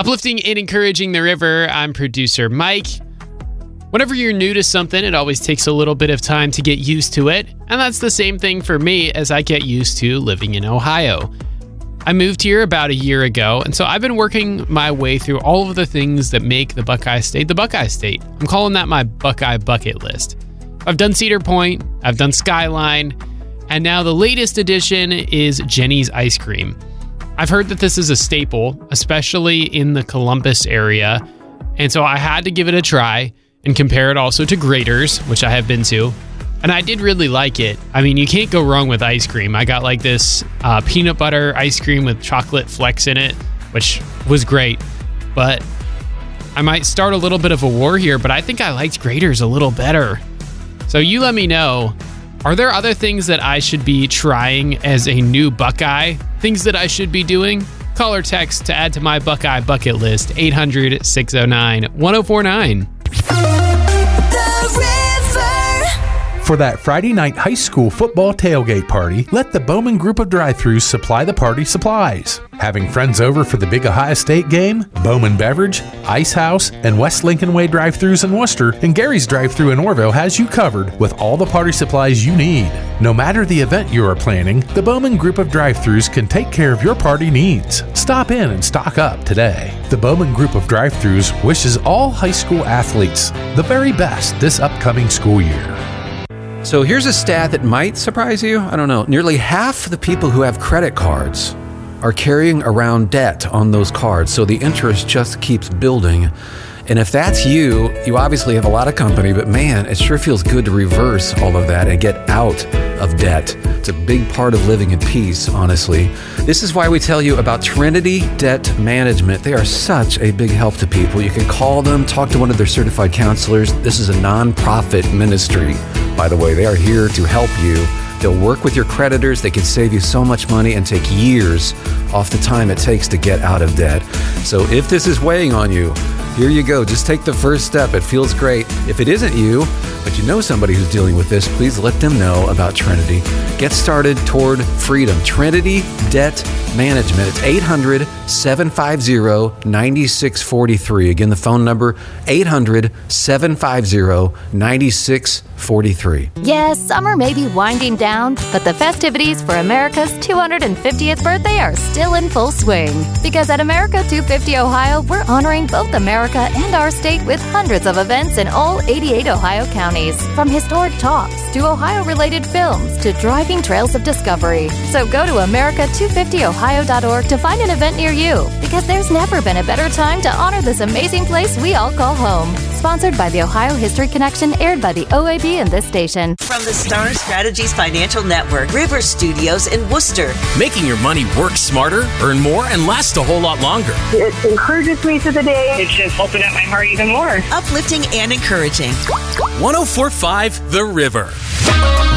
Uplifting and encouraging the river, I'm producer Mike. Whenever you're new to something, it always takes a little bit of time to get used to it. And that's the same thing for me as I get used to living in Ohio. I moved here about a year ago, and so I've been working my way through all of the things that make the Buckeye State the Buckeye State. I'm calling that my Buckeye bucket list. I've done Cedar Point, I've done Skyline, and now the latest addition is Jenny's Ice Cream. I've heard that this is a staple, especially in the Columbus area, and so I had to give it a try and compare it also to Graeter's, which I have been to, and I did really like it. I mean, you can't go wrong with ice cream. I got like this peanut butter ice cream with chocolate flecks in it, which was great, but I might start a little bit of a war here, but I think I liked Graeter's a little better. So you let me know, are there other things that I should be trying as a new Buckeye? Things that I should be doing? Call or text to add to my Buckeye bucket list, 800-609-1049. For that Friday night high school football tailgate party, let the Bowman Group of Drive-Thrus supply the party supplies. Having friends over for the big Ohio State game? Bowman Beverage, Ice House, and West Lincoln Way Drive-Thrus in Worcester, and Gary's Drive-Thru in Orville has you covered with all the party supplies you need. No matter the event you are planning, the Bowman Group of Drive-Thrus can take care of your party needs. Stop in and stock up today. The Bowman Group of Drive-Thrus wishes all high school athletes the very best this upcoming school year. So here's a stat that might surprise you. I don't know. Nearly half the people who have credit cards are carrying around debt on those cards, so the interest just keeps building. And if that's you, you obviously have a lot of company, but man, it sure feels good to reverse all of that and get out of debt. It's a big part of living in peace, honestly. This is why we tell you about Trinity Debt Management. They are such a big help to people. You can call them, talk to one of their certified counselors. This is a nonprofit ministry, by the way. They are here to help you. They'll work with your creditors. They can save you so much money and take years off the time it takes to get out of debt. So if this is weighing on you, here you go. Just take the first step. It feels great. If it isn't you, but you know somebody who's dealing with this, please let them know about Trinity. Get started toward freedom. Trinity Debt Management. It's 800-750-9643. Again, the phone number, 800-750-9643. Yes, summer may be winding down, but the festivities for America's 250th birthday are still in full swing. Because at America 250 Ohio, we're honoring both America and our state with hundreds of events in all 88 Ohio counties. From historic talks to Ohio-related films to driving trails of discovery. So go to America250Ohio.org to find an event near you. Because there's never been a better time to honor this amazing place we all call home. Sponsored by the Ohio History Connection, aired by the OAB and this station. From the Star Strategies Financial Network, River Studios in Worcester. Making your money work smarter, earn more, and last a whole lot longer. It encourages me through the day. It's just opened up my heart even more. Uplifting and encouraging. 104.5 The River.